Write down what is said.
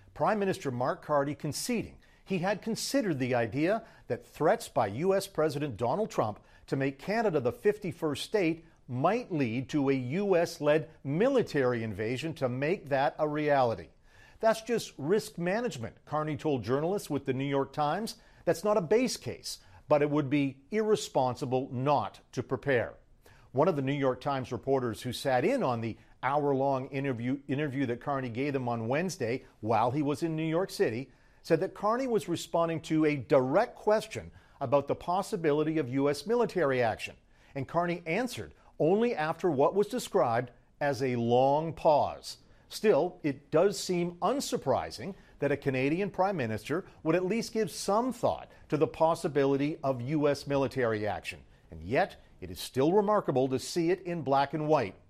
Prime Minister Mark Carney conceding he had considered the idea that threats by U.S. President Donald Trump to make Canada the 51st state might lead to a U.S.-led military invasion to make that a reality. That's just risk management, Carney told journalists with the New York Times. That's not a base case, but it would be irresponsible not to prepare. One of the New York Times reporters who sat in on the hour-long interview that Carney gave them on Wednesday while he was in New York City said that Carney was responding to a direct question about the possibility of U.S. military action. And Carney answered only after what was described as a long pause. Still, it does seem unsurprising that a Canadian Prime Minister would at least give some thought to the possibility of U.S. military action. And yet, it is still remarkable to see it in black and white.